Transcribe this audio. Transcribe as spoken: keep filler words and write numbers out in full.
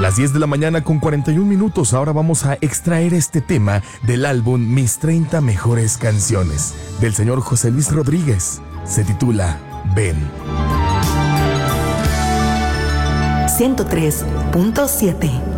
Las diez de la mañana con cuarenta y un minutos. Ahora vamos a extraer este tema del álbum Mis treinta Mejores Canciones, del señor José Luis Rodríguez. Se titula Ven. ciento tres punto siete